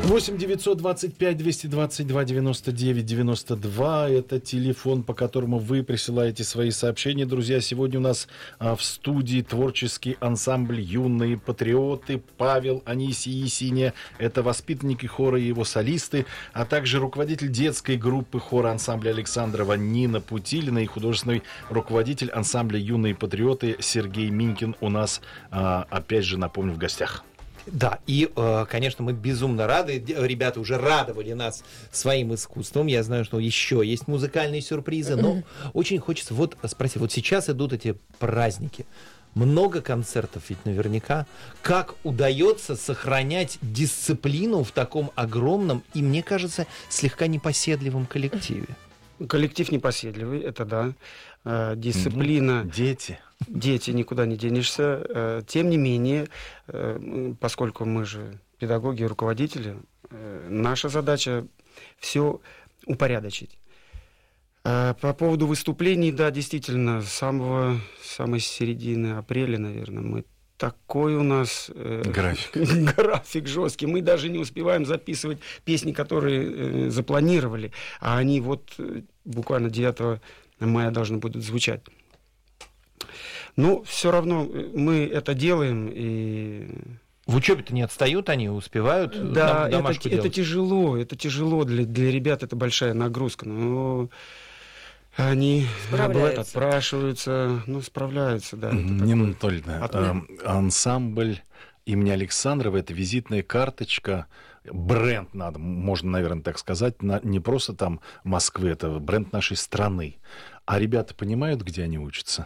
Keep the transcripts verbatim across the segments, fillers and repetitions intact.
восемь девятьсот двадцать пять двести двадцать два девяносто девять девяносто два. Это телефон, по которому вы присылаете свои сообщения. Друзья, сегодня у нас а, в студии творческий ансамбль «Юные патриоты». Павел, Анисия и Есения. Это воспитанники хора и его солисты, а также руководитель детской группы хора ансамбля Александрова Нина Путилина и художественный руководитель ансамбля «Юные патриоты» Сергей Минькин у нас, а, опять же, напомню, в гостях. Да, и, конечно, мы безумно рады. Ребята уже радовали нас своим искусством. Я знаю, что еще есть музыкальные сюрпризы, но очень хочется вот спросить. Вот сейчас идут эти праздники. Много концертов ведь наверняка. Как удается сохранять дисциплину в таком огромном и, мне кажется, слегка непоседливом коллективе? Коллектив непоседливый, это да. Дисциплина. Дети. Дети, никуда не денешься. Тем не менее, поскольку мы же педагоги и руководители, наша задача все упорядочить. По поводу выступлений, да, действительно, с самого, самой середины апреля, наверное, мы такой у нас график. график жесткий. Мы даже не успеваем записывать песни, которые запланировали, а они вот буквально девятого мая должны будут звучать. Ну, все равно мы это делаем. И... В учебе-то не отстают, они успевают. Да, это, это тяжело, это тяжело для, для ребят, это большая нагрузка. Но они бывает, отпрашиваются, ну, справляются, да. Нина Анатольевна, э, ансамбль имени Александрова — это визитная карточка, бренд, надо, можно, наверное, так сказать, на, не просто там Москвы, это бренд нашей страны. А ребята понимают, где они учатся?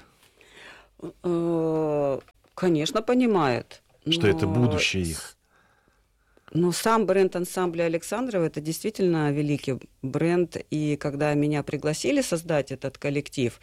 Конечно, понимают. Что но... это будущее их. Но сам бренд ансамбля Александрова — это действительно великий бренд. И когда меня пригласили создать этот коллектив,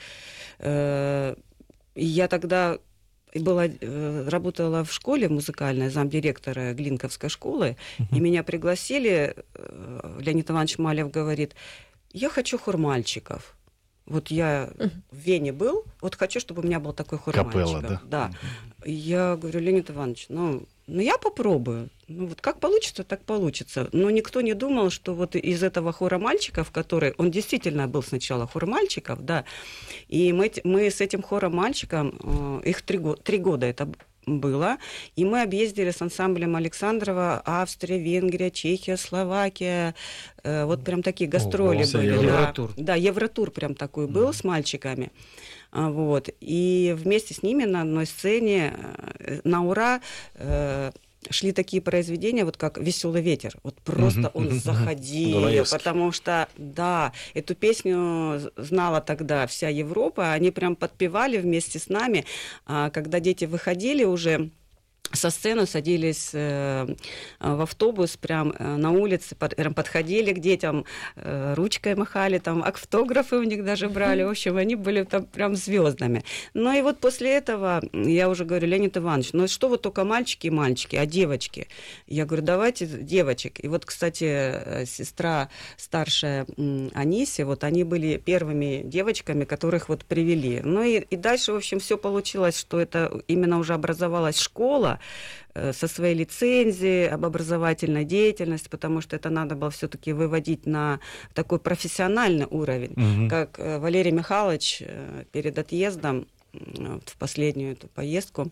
я тогда была, работала в школе музыкальной, замдиректора Глинковской школы, uh-huh. и меня пригласили, Леонид Иванович Малев говорит: я хочу хор мальчиков. Вот я uh-huh. в Вене был, вот хочу, чтобы у меня был такой хор Капелла, мальчиков. Да? Да. Uh-huh. Я говорю: Леонид Иванович, ну, ну я попробую. Ну вот как получится, так получится. Но никто не думал, что вот из этого хора мальчиков, который, он действительно был сначала хор мальчиков, да, и мы, мы с этим хором мальчиком, их три, три года это было, и мы объездили с ансамблем Александрова Австрия, Венгрия, Чехия, Словакия, вот прям такие гастроли О, были. Евротур. Да, да, Евротур прям такой был mm. с мальчиками. Вот. И вместе с ними на одной сцене на ура шли такие произведения, вот как «Веселый ветер». Вот просто он заходил, потому что, да, эту песню знала тогда вся Европа, они прям подпевали вместе с нами, когда дети выходили уже со сцены, садились э, в автобус, прям э, на улице, под, прям подходили к детям, э, ручкой махали, там автографы у них даже брали, в общем, они были там прям звездами. Ну и вот после этого я уже говорю: Леонид Иванович, ну что вот только мальчики и мальчики, а девочки? Я говорю: давайте девочек. И вот, кстати, сестра старшая Анисия, вот они были первыми девочками, которых вот привели. Ну и, и дальше, в общем, все получилось, что это именно уже образовалась школа со своей лицензией об образовательной деятельности, потому что это надо было все-таки выводить на такой профессиональный уровень. Угу. Как Валерий Михайлович перед отъездом в последнюю эту поездку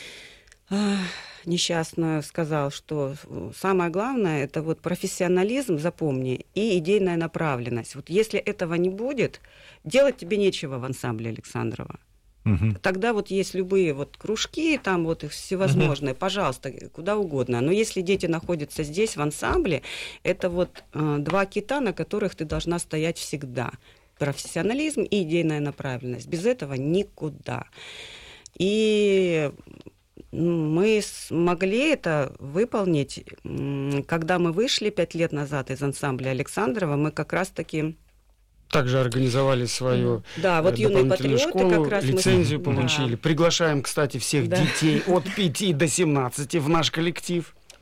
несчастную сказал, что самое главное — это вот профессионализм, запомни, и идейная направленность. Вот если этого не будет, делать тебе нечего в ансамбле Александрова. Угу. Тогда вот есть любые вот кружки, там вот их всевозможные, угу. пожалуйста, куда угодно. Но если дети находятся здесь, в ансамбле, это вот э, два кита, на которых ты должна стоять всегда. Профессионализм и идейная направленность. Без этого никуда. И мы смогли это выполнить. Когда мы вышли пять лет назад из ансамбля Александрова, мы как раз-таки... Также организовали свою да, вот юные патриоты школу, как раз лицензию мы... получили. Да. Приглашаем, кстати, всех да. детей от пяти до семнадцати в наш коллектив.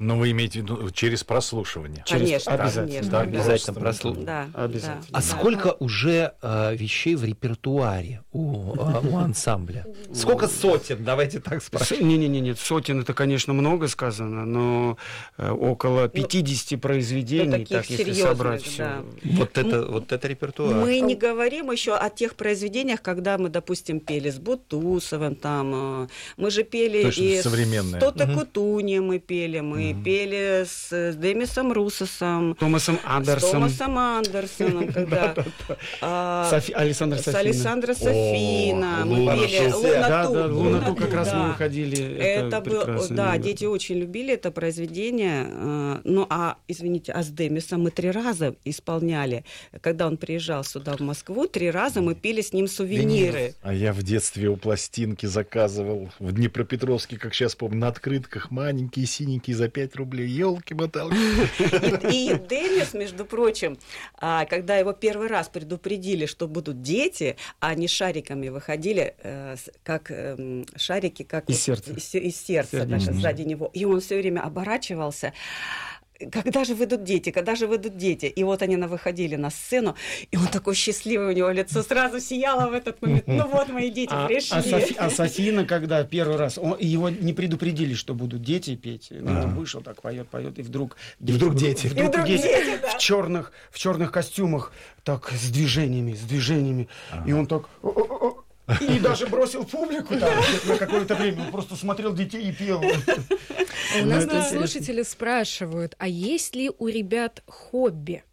Но вы имеете в виду через прослушивание? Конечно, обязательно. конечно. Да, да. обязательно прослушать. Да, Обязательно. А сколько уже э, вещей в репертуаре у, э, у ансамбля? Сколько сотен? Давайте так спросим. Не-не-не, сотен это, конечно, много сказано, но э, около пятидесяти произведений, ну, таких так если серьезных, собрать да. все. Вот это, вот это репертуар. Мы не говорим еще о тех произведениях, когда мы, допустим, пели с Бутусовым, там, э, мы же пели То есть и современные. с Тото Мгм. Кутуни мы пели, мы пели с Демисом Русосом, Томасом с Андерсом, Томасом Андерсоном, когда а, Софи- Александр с Софина. Александром Софина, мы Луна пели Ту. Да, Лунату. да, Лунату как раз да. мы выходили. Это, было, прекрасный да, номер. дети очень любили это произведение. э, Ну, а, извините, а с Демисом мы три раза исполняли. Когда он приезжал сюда, в Москву, три раза мы пели с ним сувениры. А я в детстве у пластинки заказывал в Днепропетровске, как сейчас помню, на открытках маленькие синенькие за пять рублей. Елки-моталки. И, и Демис, между прочим, а, когда его первый раз предупредили, что будут дети, а они шариками выходили, э, с- как эм, шарики, как Из вот сердца. Из, из сердца, Сердечко. даже Мгм. сзади него. И он все время оборачивался. Когда же выйдут дети, когда же выйдут дети? И вот они на- выходили на сцену, и он такой счастливый, у него лицо сразу сияло в этот момент. Ну вот мои дети А, пришли. а Софи- а Софина, когда первый раз, он- его не предупредили, что будут дети петь, ну, он вышел так, поет, поет, и вдруг, И вдруг дети. вдруг, И вдруг дети, дети, да. в черных, в черных костюмах, так с движениями, с движениями, и он так. «О-о-о-о». И даже бросил публику там на какое-то время, он просто смотрел детей и пел. У Ну, нас это тут интересно. слушатели спрашивают, а есть ли у ребят хобби?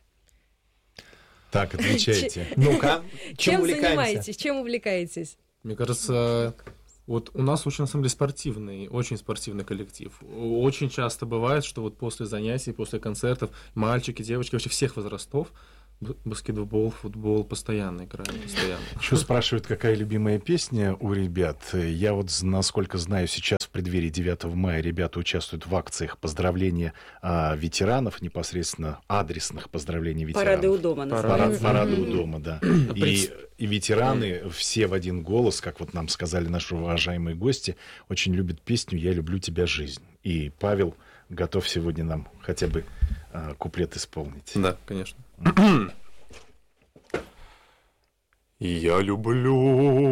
Так, отвечайте. Ну-ка, чем Чем увлекаемся? занимаетесь? Чем увлекаетесь? Мне кажется, вот у нас очень, на самом деле, спортивный, очень спортивный коллектив. Очень часто бывает, что вот после занятий, после концертов мальчики, девочки, вообще всех возрастов, б- баскетбол, футбол постоянно играем, постоянно. Еще спрашивают, какая любимая песня у ребят. Я вот, з- насколько знаю, сейчас в преддверии девятого мая ребята участвуют в акциях поздравления а, ветеранов, непосредственно адресных поздравлений ветеранов. Парады у дома Парады. называется. Парад- Парады у дома, да. И, и ветераны все в один голос, как вот нам сказали наши уважаемые гости, очень любят песню «Я люблю тебя, жизнь». И Павел готов сегодня нам хотя бы а, куплет исполнить. Да, конечно. Я люблю